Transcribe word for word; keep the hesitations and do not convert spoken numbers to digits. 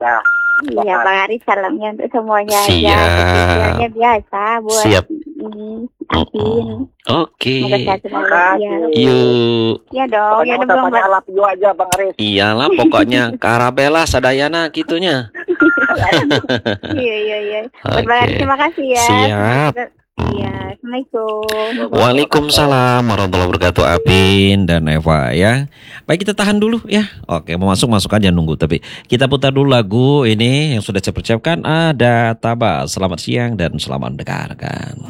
Nah, Iya, Bang Aris salamnya untuk semuanya aja. Siap. Kecil-kecilnya biasa buat Siap. ini Apin. Oke. Semoga sehat selalu. makasih. Iya. Yuk. Iya dong, Pokoknya ya udah usah belum pakai alap yo aja Bang Aris. Iyalah pokoknya Karabela Sadayana gitunya. Iya iya iya. Buat Bang Aris Oke. terima kasih ya. Siap. Iya, Assalamualaikum. Waalaikumsalam warahmatullahi wabarakatuh, Apin dan Eva ya. Baik, kita tahan dulu ya. Oke, mau masuk masuk aja nunggu, tapi kita putar dulu lagu ini yang sudah saya persiapkan. Ada Taba. Selamat siang dan selamat mendengarkan.